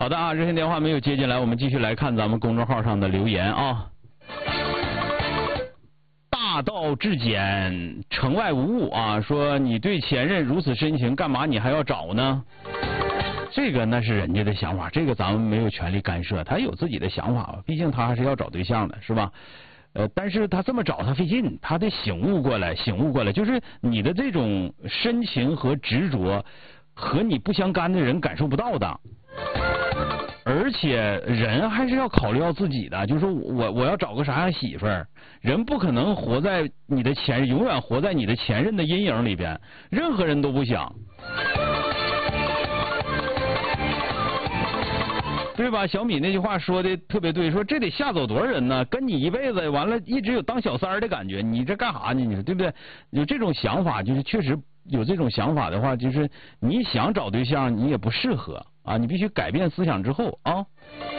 好的啊，热线电话没有接进来，我们继续来看咱们公众号上的留言啊。大道至简，城外无物啊，说你对前任如此深情，干嘛你还要找呢？这个那是人家的想法，这个咱们没有权利干涉，他有自己的想法吧，毕竟他还是要找对象的，是吧？但是他这么找他费劲，他得醒悟过来，就是你的这种深情和执着和你不相干的人感受不到的。而且人还是要考虑到自己的，就是说我要找个啥样媳妇儿，人不可能活在你的永远活在你的前任的阴影里边，任何人都不想，对吧？小米那句话说的特别对，说这得吓走多少人呢？跟你一辈子，完了一直有当小三儿的感觉，你这干啥呢？你说对不对？有这种想法，就是确实有这种想法的话，就是你想找对象，你也不适合啊，你必须改变思想之后啊。